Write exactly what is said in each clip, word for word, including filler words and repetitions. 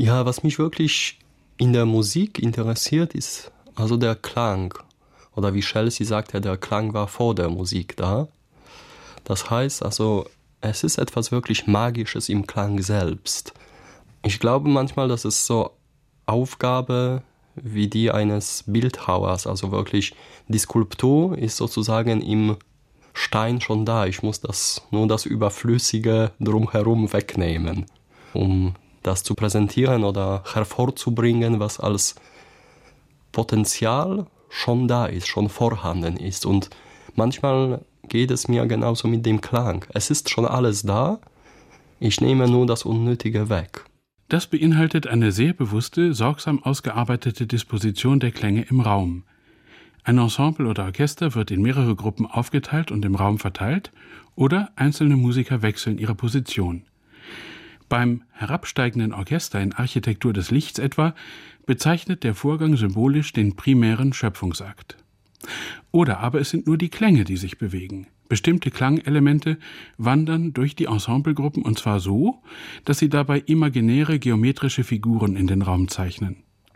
Ja, was mich wirklich in der Musik interessiert, ist also der Klang. Oder wie Chelsea sagt, ja, der Klang war vor der Musik da. Das heißt also, es ist etwas wirklich Magisches im Klang selbst. Ich glaube manchmal, dass es so Aufgabe wie die eines Bildhauers, also wirklich die Skulptur ist sozusagen im Stein schon da. Ich muss das nur das Überflüssige drumherum wegnehmen, um das zu präsentieren oder hervorzubringen, was als Potenzial schon da ist, schon vorhanden ist. Und manchmal geht es mir genauso mit dem Klang. Es ist schon alles da, ich nehme nur das Unnötige weg. Das beinhaltet eine sehr bewusste, sorgsam ausgearbeitete Disposition der Klänge im Raum. Ein Ensemble oder Orchester wird in mehrere Gruppen aufgeteilt und im Raum verteilt, oder einzelne Musiker wechseln ihre Position. Beim herabsteigenden Orchester in Architektur des Lichts etwa bezeichnet der Vorgang symbolisch den primären Schöpfungsakt. Oder aber es sind nur die Klänge, die sich bewegen. Bestimmte Klangelemente wandern durch die Ensemblegruppen und zwar so, dass sie dabei imaginäre geometrische Figuren in den Raum zeichnen.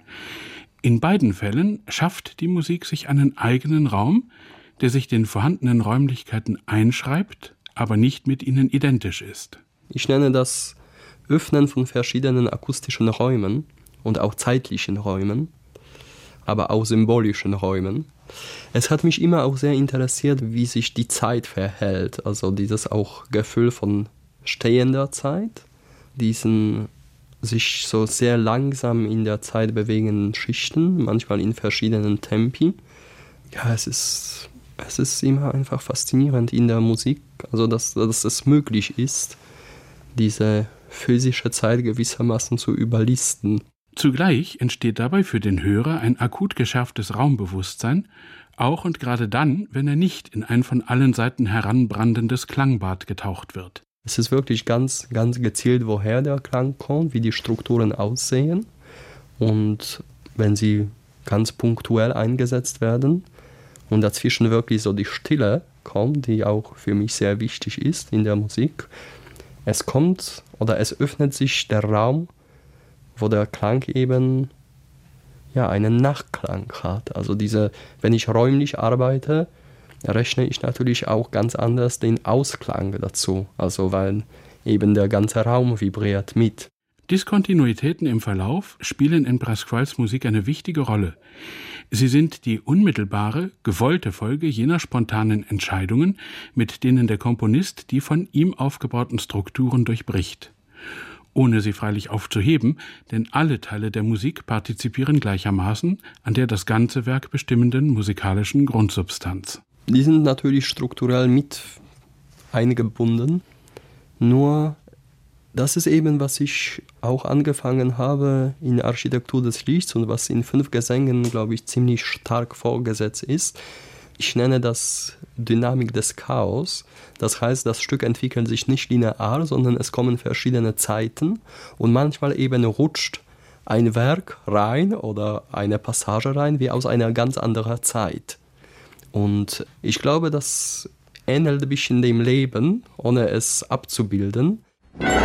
In beiden Fällen schafft die Musik sich einen eigenen Raum, der sich den vorhandenen Räumlichkeiten einschreibt, aber nicht mit ihnen identisch ist. Ich nenne das Öffnen von verschiedenen akustischen Räumen und auch zeitlichen Räumen, aber auch symbolischen Räumen. Es hat mich immer auch sehr interessiert, wie sich die Zeit verhält, also dieses auch Gefühl von stehender Zeit, diesen sich so sehr langsam in der Zeit bewegenden Schichten, manchmal in verschiedenen Tempi. Ja, es ist, es ist immer einfach faszinierend in der Musik, also dass, dass es möglich ist, diese physische Zeit gewissermaßen zu überlisten. Zugleich entsteht dabei für den Hörer ein akut geschärftes Raumbewusstsein, auch und gerade dann, wenn er nicht in ein von allen Seiten heranbrandendes Klangbad getaucht wird. Es ist wirklich ganz, ganz gezielt, woher der Klang kommt, wie die Strukturen aussehen. Und wenn sie ganz punktuell eingesetzt werden und dazwischen wirklich so die Stille kommt, die auch für mich sehr wichtig ist in der Musik, es kommt oder es öffnet sich der Raum, wo der Klang eben ja, einen Nachklang hat. Also diese, wenn ich räumlich arbeite, rechne ich natürlich auch ganz anders den Ausklang dazu. Also weil eben der ganze Raum vibriert mit. Diskontinuitäten im Verlauf spielen in Pasquales Musik eine wichtige Rolle. Sie sind die unmittelbare, gewollte Folge jener spontanen Entscheidungen, mit denen der Komponist die von ihm aufgebauten Strukturen durchbricht. Ohne sie freilich aufzuheben, denn alle Teile der Musik partizipieren gleichermaßen an der das ganze Werk bestimmenden musikalischen Grundsubstanz. Die sind natürlich strukturell mit eingebunden, nur das ist eben, was ich auch angefangen habe in Architektur des Lichts und was in fünf Gesängen, glaube ich, ziemlich stark vorgesetzt ist. Ich nenne das Dynamik des Chaos. Das heißt, das Stück entwickelt sich nicht linear, sondern es kommen verschiedene Zeiten und manchmal eben rutscht ein Werk rein oder eine Passage rein, wie aus einer ganz anderen Zeit. Und ich glaube, das ähnelt ein bisschen dem Leben, ohne es abzubilden.